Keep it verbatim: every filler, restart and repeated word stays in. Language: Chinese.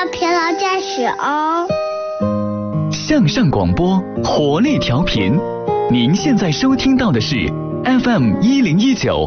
要疲劳驾驶哦。 向上广播，活力调频。您现在收听到的是 F M 一零一九